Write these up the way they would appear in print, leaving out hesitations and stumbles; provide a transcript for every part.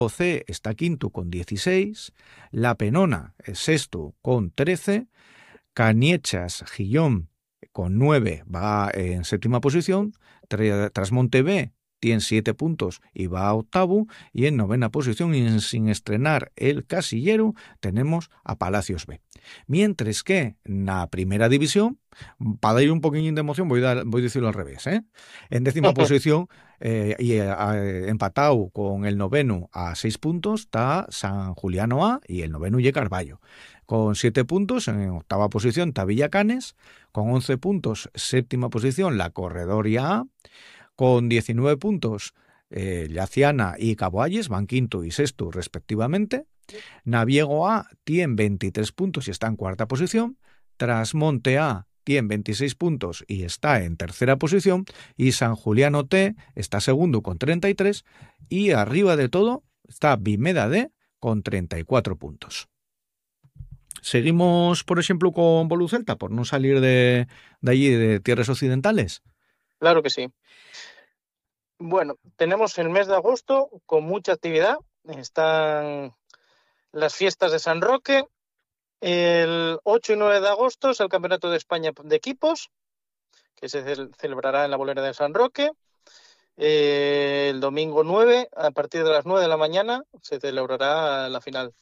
C está quinto con 16, La Penona es sexto con 13, Caniechas Gijón con 9 va en séptima posición, Trasmonte B tiene 7 puntos y va a octavo, y en novena posición, y sin estrenar el casillero, tenemos a Palacios B. Mientras que en la primera división, para dar un poquillín de emoción, voy a decirlo al revés, en décima posición, empatado con el noveno a 6 puntos, está San Juliano A y el noveno y Carballo. Con 7 puntos, en octava posición está Villacanes, con 11 puntos, séptima posición, la Corredoria A, con 19 puntos, Llaciana y Caboalles van quinto y sexto respectivamente. Naviego A tiene 23 puntos y está en cuarta posición. Trasmonte A tiene 26 puntos y está en tercera posición. Y San Juliano T está segundo con 33. Y arriba de todo está Vimeda D con 34 puntos. Seguimos, por ejemplo, con Bolucelta, por no salir de allí, de tierras occidentales. Claro que sí. Bueno, tenemos el mes de agosto con mucha actividad. Están las fiestas de San Roque. El 8 y 9 de agosto es el Campeonato de España de Equipos, que se celebrará en la Bolera de San Roque. El domingo 9, a partir de las 9 de la mañana, se celebrará la final.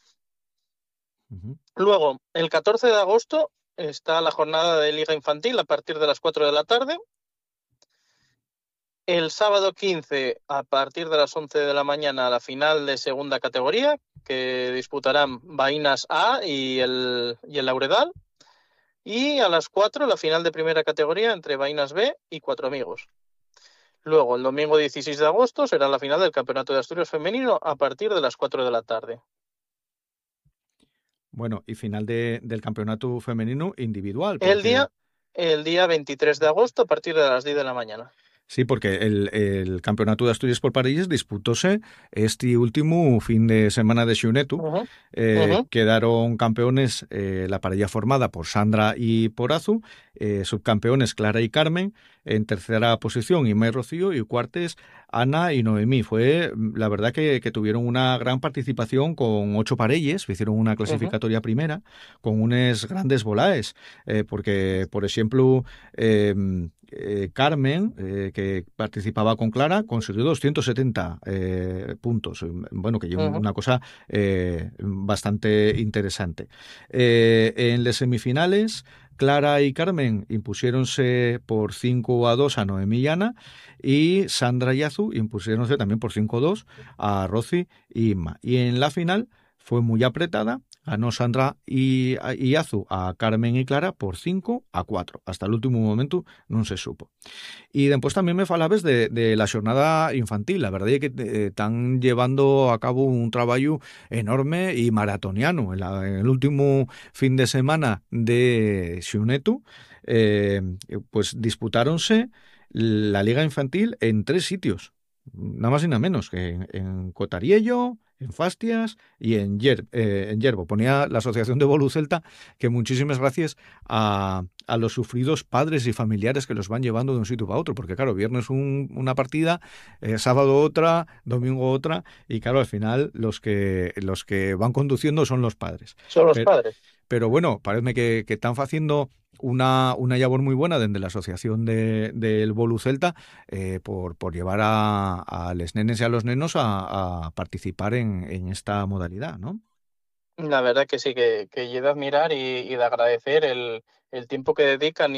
Luego, el 14 de agosto está la jornada de Liga Infantil a partir de las 4 de la tarde. El sábado 15, a partir de las 11 de la mañana, la final de segunda categoría, que disputarán Vainas A y el Lauredal. Y a las 4, la final de primera categoría entre Vainas B y Cuatro Amigos. Luego, el domingo 16 de agosto, será la final del Campeonato de Asturias Femenino a partir de las 4 de la tarde. Bueno, y final del campeonato femenino individual. Porque... El día 23 de agosto a partir de las 10 de la mañana. Sí, porque el campeonato de Asturias por parellas disputóse este último fin de semana de Xunetu. Quedaron campeones la parella formada por Sandra y por Azu, subcampeones Clara y Carmen, en tercera posición Inma y Rocío, y cuartes Ana y Noemí. Fue, la verdad, que tuvieron una gran participación con 8 parelles, hicieron una clasificatoria primera, con unos grandes volaes, porque, por ejemplo, Carmen, que participaba con Clara, consiguió 270 puntos. Bueno, que lleva una cosa bastante interesante. En las semifinales, Clara y Carmen impusiéronse por 5-2 a Noemí y Ana, y Sandra y Azu impusiéronse también por 5-2 a Rosy y Inma. Y en la final fue muy apretada. Ganó Sandra y Azu a Carmen y Clara por 5-4. Hasta el último momento no se supo. Y después también me falabes de la jornada infantil. La verdad es que están llevando a cabo un trabajo enorme y maratoniano. En el último fin de semana de Xunetu, pues disputáronse la liga infantil en 3 sitios. Nada más y nada menos que en Cotariello, en Fastias y en Yerbo. Ponía la Asociación de Bolucelta que muchísimas gracias a los sufridos padres y familiares que los van llevando de un sitio para otro, porque claro, viernes una partida, sábado otra, domingo otra, y claro, al final los que van conduciendo son los padres. Son los padres. Pero bueno, parece que están haciendo una labor muy buena desde la asociación del Bolucelta, por llevar a los nenes y a los nenos a participar en esta modalidad, ¿no? La verdad que sí, que lleva a admirar y de agradecer el tiempo que dedican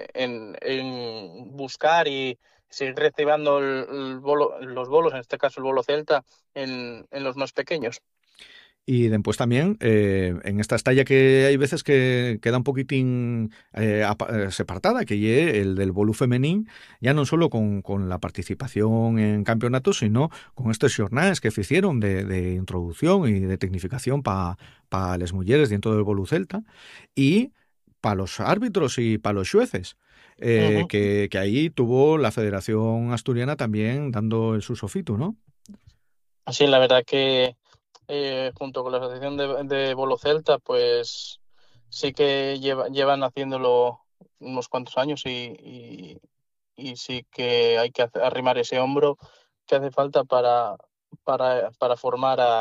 en buscar y seguir recibiendo los bolos, en este caso el bolo celta, en los más pequeños. Y después también, en esta estalla que hay veces que queda un poquitín separada, que es el del bolu femenín, ya no solo con la participación en campeonatos, sino con estos jornades que hicieron de introducción y de tecnificación para las mujeres dentro del bolu celta, y para los árbitros y para los jueces. Que ahí tuvo la Federación Asturiana también dando el su sofito, ¿no? Sí, la verdad que junto con la Asociación de Bolo Celta, pues sí que llevan haciéndolo unos cuantos años y sí que hay que arrimar ese hombro que hace falta para para formar a